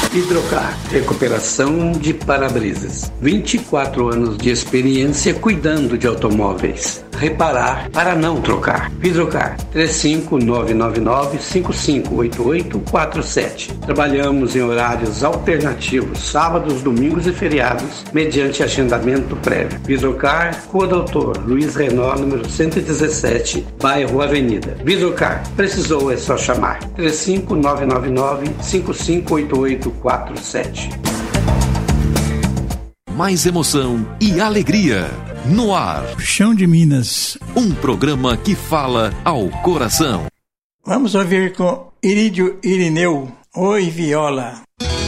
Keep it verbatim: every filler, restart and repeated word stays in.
Hidrocar, recuperação de para-brisas. vinte e quatro anos de experiência cuidando de automóveis. Reparar para não trocar. Hidrocar, três cinco nove nove nove, cinco cinco oito oito quatro sete. Trabalhamos em horários alternativos, sábados, domingos e feriados, mediante agendamento prévio. Hidrocar, Rua Doutor Luiz Renault, número cento e dezessete, bairro Avenida. Hidrocar, precisou é só chamar. três cinco nove nove nove, cinco cinco oito oito quatro sete. Mais emoção e alegria no ar. Chão de Minas. Um programa que fala ao coração. Vamos ouvir com Irídio Irineu. Oi, Viola.